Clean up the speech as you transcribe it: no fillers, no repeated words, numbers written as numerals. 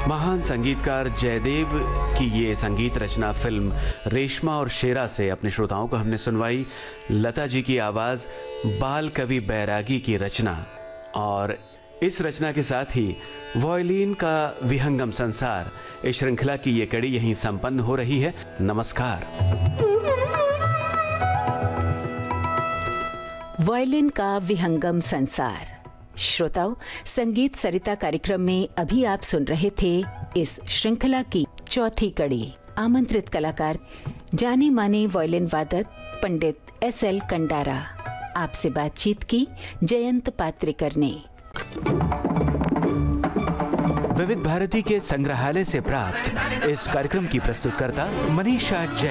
महान संगीतकार जयदेव की ये संगीत रचना फिल्म रेशमा और शेरा से अपने श्रोताओं को हमने सुनवाई लता जी की आवाज़ बाल कवि बैरागी की रचना। और इस रचना के साथ ही वॉयलिन का विहंगम संसार इस श्रृंखला की ये कड़ी यहीं संपन्न हो रही है। नमस्कार। वॉयलिन का विहंगम संसार। श्रोताओ, संगीत सरिता कार्यक्रम में अभी आप सुन रहे थे इस श्रृंखला की चौथी कड़ी। आमंत्रित कलाकार जाने माने वॉयलिन वादक पंडित SL कंडारा। आपसे बातचीत की जयंत पात्रिकर ने। विविध भारती के संग्रहालय से प्राप्त इस कार्यक्रम की प्रस्तुतकर्ता मनीषा जैन।